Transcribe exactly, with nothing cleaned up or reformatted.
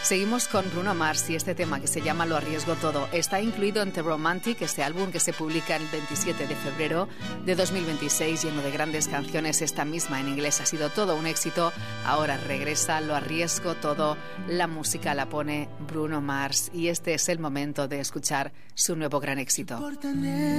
Seguimos con Bruno Mars y este tema que se llama Lo arriesgo todo. Está incluido en The Romantic, este álbum que se publica el veintisiete de febrero de dos mil veintiséis, lleno de grandes canciones. Esta misma en inglés ha sido todo un éxito. Ahora regresa Lo arriesgo todo. La música la pone Bruno Mars y este es el momento de escuchar su nuevo gran éxito.